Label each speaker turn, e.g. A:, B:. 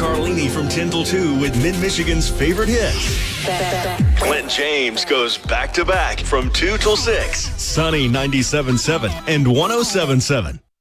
A: Carlini from 10 till 2 with Mid-Michigan's favorite hits. Clint James goes back-to-back from 2 till 6. Sunny 97.7 and 107.7.